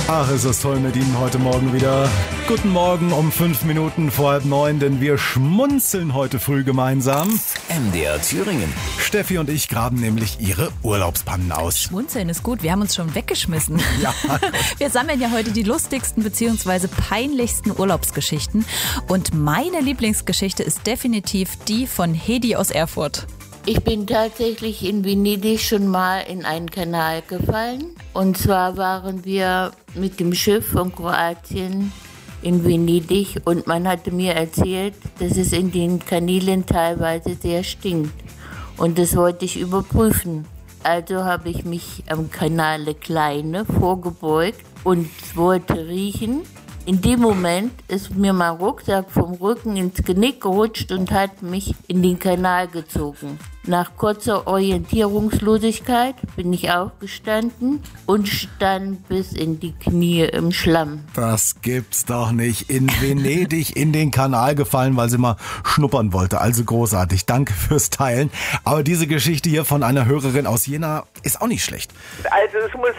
Ach, ist das toll mit Ihnen heute Morgen wieder. Guten Morgen um 5 Minuten vor 8:30, denn wir schmunzeln heute früh gemeinsam. MDR Thüringen. Steffi und ich graben nämlich ihre Urlaubspannen aus. Schmunzeln ist gut, wir haben uns schon weggeschmissen. Ja. Wir sammeln ja heute die lustigsten bzw. peinlichsten Urlaubsgeschichten. Und meine Lieblingsgeschichte ist definitiv die von Hedi aus Erfurt. Ich bin tatsächlich in Venedig schon mal in einen Kanal gefallen. Und zwar waren wir mit dem Schiff von Kroatien in Venedig und man hatte mir erzählt, dass es in den Kanälen teilweise sehr stinkt. Und das wollte ich überprüfen. Also habe ich mich am Kanale Kleine vorgebeugt und wollte riechen. In dem Moment ist mir mein Rucksack vom Rücken ins Genick gerutscht und hat mich in den Kanal gezogen. Nach kurzer Orientierungslosigkeit bin ich aufgestanden und stand bis in die Knie im Schlamm. Das gibt's doch nicht. In Venedig in den Kanal gefallen, weil sie mal schnuppern wollte. Also großartig. Danke fürs Teilen. Aber diese Geschichte hier von einer Hörerin aus Jena ist auch nicht schlecht. Also es muss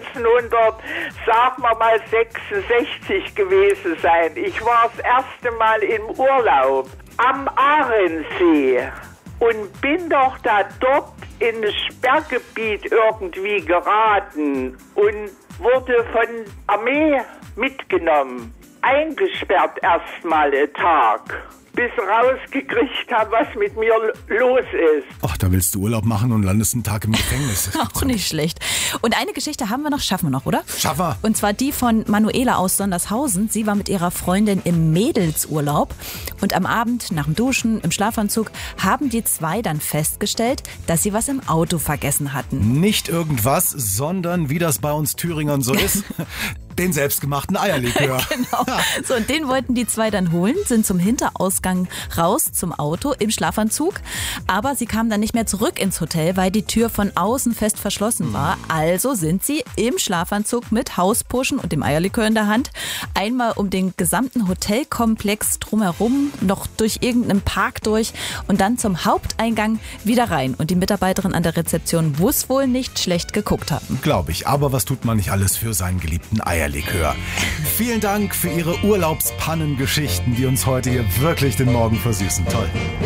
1966 gewesen sein. Ich war das erste Mal im Urlaub am Ahrensee und bin doch da dort in das Sperrgebiet irgendwie geraten und wurde von Armee mitgenommen. Eingesperrt erstmal einen Tag, bis rausgekriegt habe, was mit mir los ist. Ach, da willst du Urlaub machen und landest einen Tag im Gefängnis. Auch nicht schlecht. Und eine Geschichte haben wir noch, schaffen wir noch, oder? Schaffen wir. Und zwar die von Manuela aus Sondershausen. Sie war mit ihrer Freundin im Mädelsurlaub. Und am Abend nach dem Duschen im Schlafanzug haben die zwei dann festgestellt, dass sie was im Auto vergessen hatten. Nicht irgendwas, sondern wie das bei uns Thüringern so ist, den selbstgemachten Eierlikör. Genau. So, und den wollten die zwei dann holen, sind zum Hinterausgang raus zum Auto im Schlafanzug. Aber sie kamen dann nicht mehr zurück ins Hotel, weil die Tür von außen fest verschlossen war. Also sind sie im Schlafanzug mit Hauspuschen und dem Eierlikör in der Hand einmal um den gesamten Hotelkomplex drumherum, noch durch irgendeinen Park durch und dann zum Haupteingang wieder rein. Und die Mitarbeiterin an der Rezeption muss wohl nicht schlecht geguckt haben. Glaube ich. Aber was tut man nicht alles für seinen geliebten Eierlikör? Vielen Dank für Ihre Urlaubspannengeschichten, die uns heute hier wirklich den Morgen versüßen. Toll.